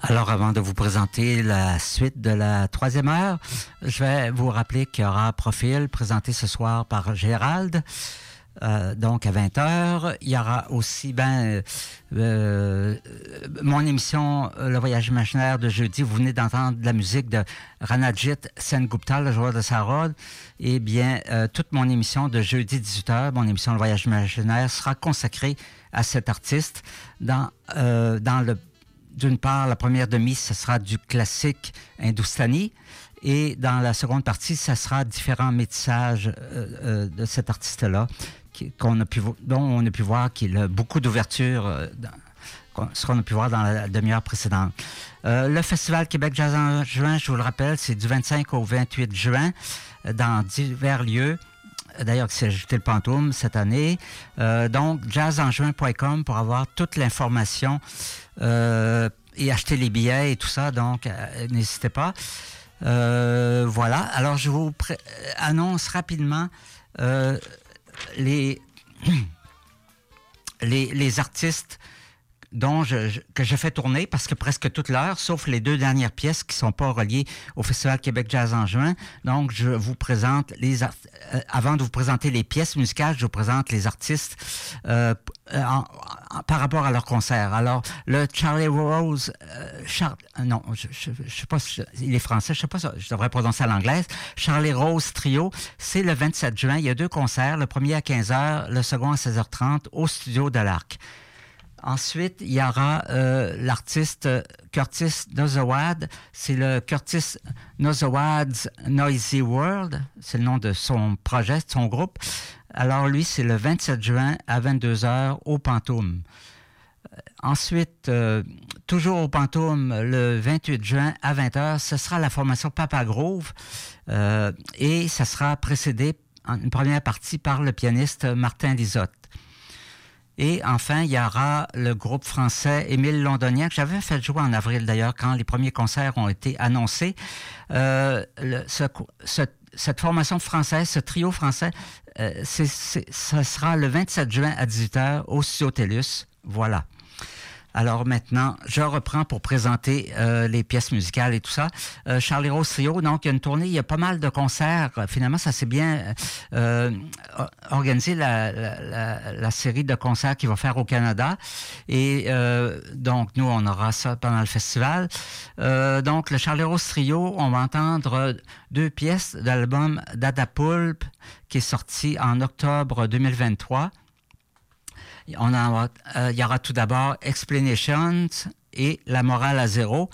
Alors, avant de vous présenter la suite de la troisième heure, je vais vous rappeler qu'il y aura Profil présenté ce soir par Gérald. Donc à 20h. Il y aura aussi mon émission Le Voyage imaginaire de jeudi. Vous venez d'entendre de la musique de Ranajit Sengupta, le joueur de Sarod. Eh bien, toute mon émission de jeudi 18h, mon émission Le Voyage imaginaire, sera consacrée à cet artiste. D'une part, la première demi, ce sera du classique hindoustani. Et dans la seconde partie, ça sera différents métissages de cet artiste-là dont on a pu voir qu'il a beaucoup d'ouverture, ce qu'on a pu voir dans la demi-heure précédente. Le Festival Québec Jazz en juin, je vous le rappelle, c'est du 25 au 28 juin dans divers lieux. D'ailleurs, qui s'est ajouté le Pantoum cette année. Donc, jazzenjuin.com pour avoir toute l'information et acheter les billets et tout ça. Donc, n'hésitez pas. Voilà. Alors, je vous annonce rapidement les artistes que je fais tourner, parce que presque toute l'heure, sauf les deux dernières pièces qui ne sont pas reliées au Festival Québec Jazz en juin. Donc, je vous présente avant de vous présenter les pièces musicales, je vous présente les artistes par rapport à leur concert. Alors, le Charlie Rose, je sais pas si il est français, je sais pas si je devrais prononcer à l'anglaise. Charlie Rose Trio, c'est le 27 juin. Il y a deux concerts, le premier à 15h, le second à 16h30 au Studio de l'Arc. Ensuite, il y aura l'artiste Curtis Nosawad. C'est le Curtis Nosawad's Noisy World. C'est le nom de son projet, de son groupe. Alors, lui, c'est le 27 juin à 22h au Pantoum. Ensuite, toujours au Pantoum, le 28 juin à 20h, ce sera la formation Papa Groove. Et ça sera précédé en une première partie par le pianiste Martin Lisotte. Et enfin, il y aura le groupe français Émile Londonien, que j'avais fait jouer en avril d'ailleurs, quand les premiers concerts ont été annoncés. Cette formation française, ce trio français, ça sera le 27 juin à 18h au Studio TELUS. Voilà. Alors maintenant, je reprends pour présenter les pièces musicales et tout ça. Charlie Rose Trio, donc il y a une tournée, il y a pas mal de concerts. Finalement, ça s'est bien organisé, la série de concerts qu'il va faire au Canada. Et donc, nous, on aura ça pendant le festival. Donc, le Charlie Rose Trio, on va entendre deux pièces de l'album Dada Pulp qui est sorti en octobre 2023. Il y aura tout d'abord Explanations et La morale à zéro.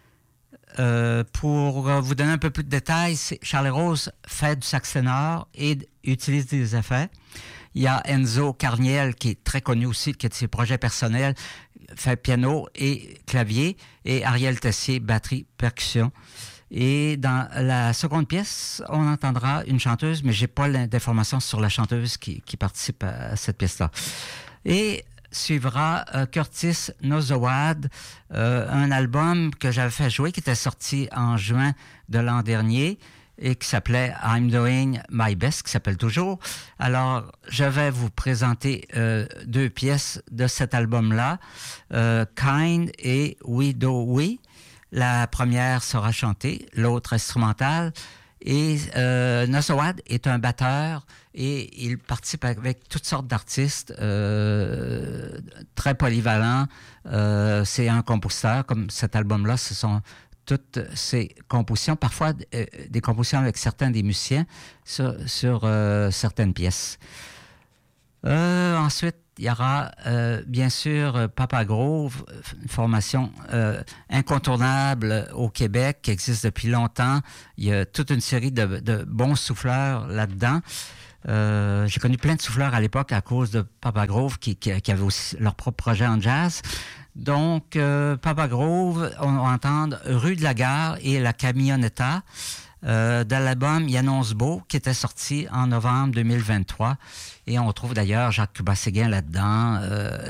Pour vous donner un peu plus de détails, Charlie Rose fait du sax ténor et utilise des effets. Il y a Enzo Carniel, qui est très connu aussi, qui a de ses projets personnels, fait piano et clavier, et Ariel Tessier, batterie, percussion. Et dans la seconde pièce, on entendra une chanteuse, mais j'ai pas d'informations sur la chanteuse qui participe à cette pièce-là. Et suivra Curtis Nosawad, un album que j'avais fait jouer, qui était sorti en juin de l'an dernier et qui s'appelait I'm Doing My Best, qui s'appelle toujours. Alors, je vais vous présenter deux pièces de cet album-là, Kind et We Do We. La première sera chantée, l'autre instrumentale. Et Nosawad est un batteur et il participe avec toutes sortes d'artistes, très polyvalents. C'est un compositeur, comme cet album-là, ce sont toutes ses compositions, parfois des compositions avec certains des musiciens sur certaines pièces. Ensuite, il y aura bien sûr Papa Groove, une formation incontournable au Québec qui existe depuis longtemps. Il y a toute une série de bons souffleurs là-dedans. J'ai connu plein de souffleurs à l'époque à cause de Papa Groove qui avaient aussi leur propre projet en jazz. Donc, Papa Groove, on va entendre Rue de la Gare et La Camionetta. De l'album Yanonce Beau qui était sorti en novembre 2023 et on retrouve d'ailleurs Jacques Cuba-Séguin là-dedans.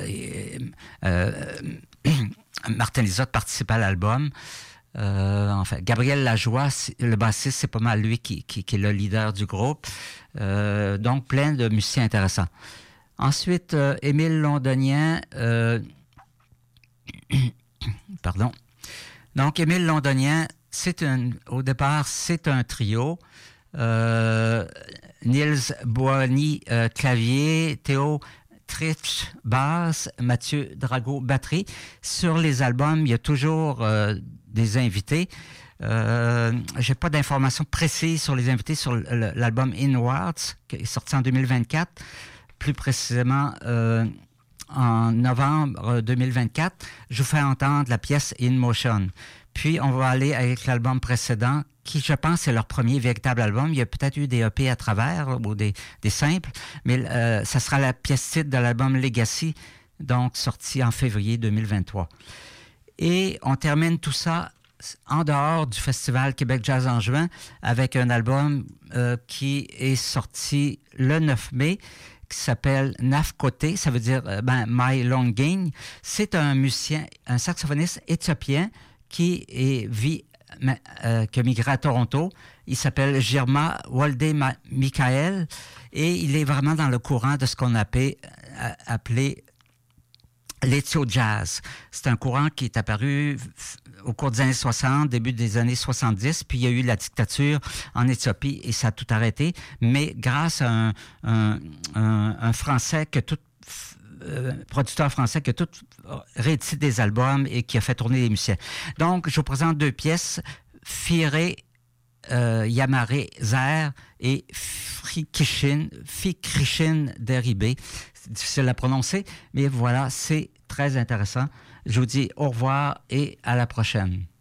Martin Lisotte participe à l'album. Enfin, Gabriel Lajoie, le bassiste, c'est pas mal lui qui est le leader du groupe. Donc plein de musiciens intéressants. Ensuite, Émile Londonien, pardon. Donc, Émile Londonien, au départ, c'est un trio. Niels Boigny, clavier, Théo Tritsch, basse, Mathieu Drago, batterie. Sur les albums, il y a toujours des invités. J'ai pas d'informations précises sur les invités sur l'album Inwards, qui est sorti en 2024. Plus précisément, en novembre 2024, je vous fais entendre la pièce In Motion. Puis, on va aller avec l'album précédent, qui, je pense, est leur premier véritable album. Il y a peut-être eu des EP à travers, ou des simples, mais ça sera la pièce titre de l'album Legacy, donc sorti en février 2023. Et on termine tout ça en dehors du Festival Québec Jazz en juin, avec un album qui est sorti le 9 mai, qui s'appelle Naf Côté, ça veut dire My Long Game. C'est un musicien, un saxophoniste éthiopien qui a migré à Toronto. Il s'appelle Girma Walde Michael et il est vraiment dans le courant de ce qu'on appelé l'Ethio Jazz. C'est un courant qui est apparu au cours des années 60, début des années 70, puis il y a eu la dictature en Éthiopie et ça a tout arrêté. Mais grâce à un Français producteur français qui a tout réédité des albums et qui a fait tourner les musiciens. Donc, je vous présente deux pièces, Fire Yamare Zer et Fikrishin Deribé. C'est difficile à prononcer, mais voilà, c'est très intéressant. Je vous dis au revoir et à la prochaine.